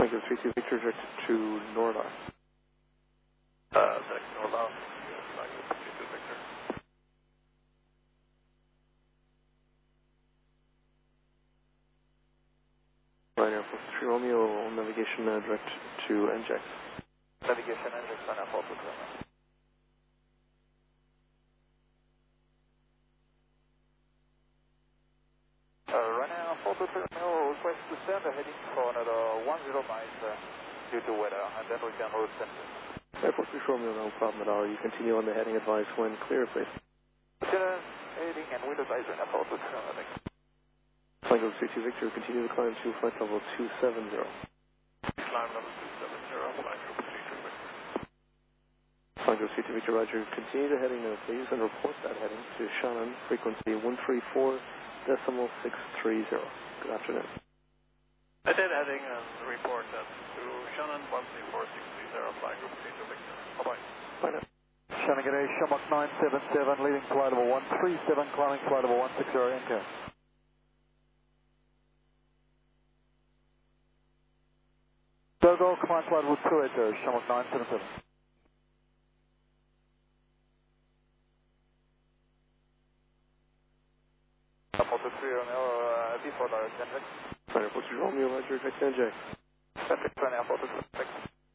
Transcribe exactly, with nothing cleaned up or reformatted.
Tango three two Victor directed to Norlar. Uh, next Norlar, Tango three two Victor. Line Air Force three Romeo, navigation uh, direct to N J A X. Navigation N J A X, Line Air Force three Romeo. Uh, right now, four two three Romeo, request to send the heading for another one zero miles uh, due to weather, and then we can route send. Air Force three Romeo, no problem at all. You continue on the heading advice when clear, please. Consider heading and wind advisory in four two three Romeo. Tango three two Victor, continue to climb to flight level two seven zero. Climb level two seven zero, flight level three two Victor. Tango three two Victor, roger. Continue the heading now, please, and report that heading to Shannon, frequency one three four decimal six three zero. Good afternoon. I did heading and report that to Shannon one three four six three zero, flight group three two Victor. Bye-bye. Bye now. Shannon G'day, Shamrock nine seven seven, leading flight level one three seven, climbing flight level one six zero, anchor. Go go, climb flight level two eight zero, Shamrock nine seven seven. four two three Romeo, uh, before direct N J A X. Air Force three Romeo, roger, direct to N J A X. Traffic, Air four two three.